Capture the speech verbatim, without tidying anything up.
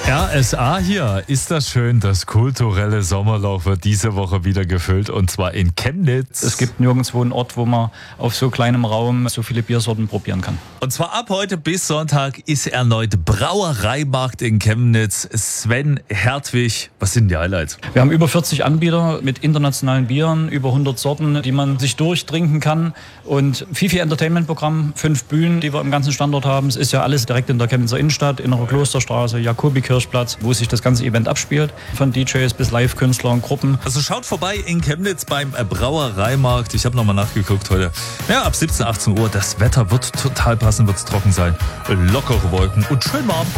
R S A hier. Ist das schön, das kulturelle Sommerloch wird diese Woche wieder gefüllt und zwar in Chemnitz. Es gibt nirgendwo einen Ort, wo man auf so kleinem Raum so viele Biersorten probieren kann. Und zwar ab heute bis Sonntag ist erneut Brauereimarkt in Chemnitz. Sven Hertwig, was sind die Highlights? Wir haben über vierzig Anbieter mit internationalen Bieren, über hundert Sorten, die man sich durchtrinken kann. Und Fifi Entertainment-Programm, fünf Bühnen, die wir im ganzen Standort haben. Es ist ja alles direkt in der Chemnitzer Innenstadt, Innere Klosterstraße, Jakobi-Kirchplatz, wo sich das ganze Event abspielt. Von D Js bis Live-Künstler und Gruppen. Also schaut vorbei in Chemnitz beim Brauereimarkt. Ich habe nochmal nachgeguckt heute. Ja, ab siebzehn, achtzehn Uhr. Das Wetter wird total passen, wird es trocken sein. Lockere Wolken und schön warm.